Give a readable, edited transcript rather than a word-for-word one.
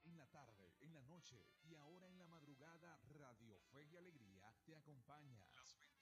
en la tarde, en la noche y ahora en la madrugada, Radio Fe y Alegría te acompaña. Las